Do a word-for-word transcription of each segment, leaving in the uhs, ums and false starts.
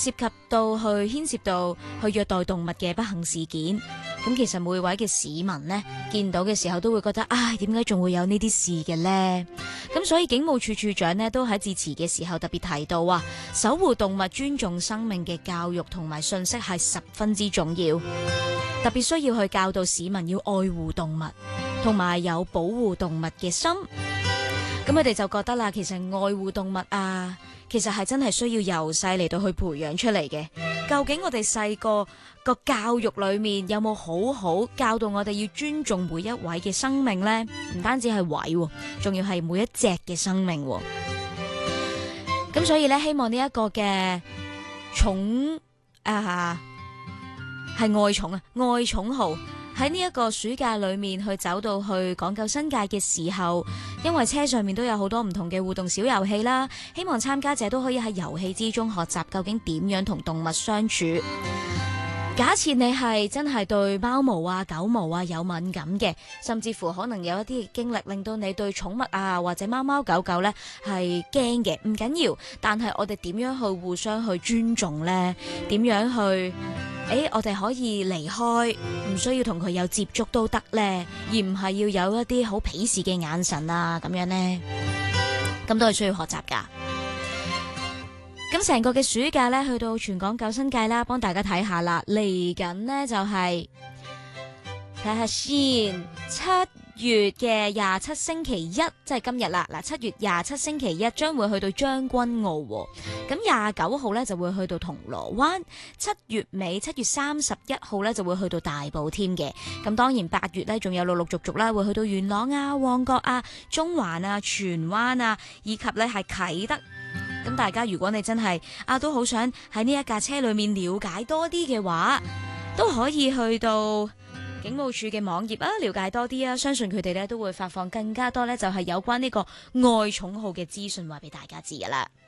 涉及到去牽涉到去虐待動物嘅不幸事件。咁其實每位嘅市民呢，見到嘅時候都會覺得，唉，點解仲會有呢啲事嘅呢？咁所以警務處處長呢，都喺致辭嘅時候特別提到啊，守護動物、尊重生命嘅教育同埋信息係十分之重要，特別需要去教導市民要愛護動物，同埋有保護動物嘅心。咁佢哋就覺得啦，其實愛護動物啊，其實係真係需要由細嚟到去培養出嚟嘅。究竟我哋細個個教育裏面有冇好好教導我哋要尊重每一位嘅生命呢？唔單止係位，仲要係每一隻嘅生命。咁所以咧，希望呢一個嘅寵啊係愛寵啊愛寵號喺呢一個暑假裏面去走到去港九新界嘅時候，因為車上面都有好多唔同嘅互動小遊戲啦，希望參加者都可以喺遊戲之中學習究竟點樣同動物相處。假設你係真係對貓毛啊、狗毛啊有敏感嘅，甚至乎可能有一啲經歷令到你對寵物啊或者貓貓狗狗呢係驚嘅，唔緊要。但係我哋點樣去互相去尊重呢？點樣去？誒，我哋可以離開，唔需要同佢有接觸都得呢，而唔係要有一啲好鄙視嘅眼神啊咁樣呢，咁都係需要學習噶。咁成個嘅暑假呢，去到全港九新界啦，幫大家睇下啦。嚟緊呢，就係睇下先，七月嘅廿七星期一，即係今日啦。嗱，七月廿七星期一將會去到將軍澳，咁廿九號呢就會去到銅鑼灣，七月尾七月三十一號呢就會去到大埔添嘅。咁當然八月呢仲有陸陸續續啦，會去到元朗啊、旺角啊、中環啊、荃灣啊，以及呢係啟德。咁大家如果你真係啊都好想喺呢一架車裏面了解多啲嘅話，都可以去到警務處嘅網頁啊，了解多啲啊。相信佢哋咧都會發放更加多咧，就係有關呢個愛寵號嘅資訊，話俾大家知噶啦。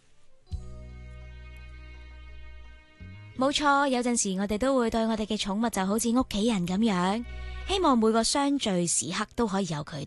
冇錯，有陣時我哋都會對我哋嘅寵物就好似屋企人咁樣，希望每個相聚時刻都可以有佢哋。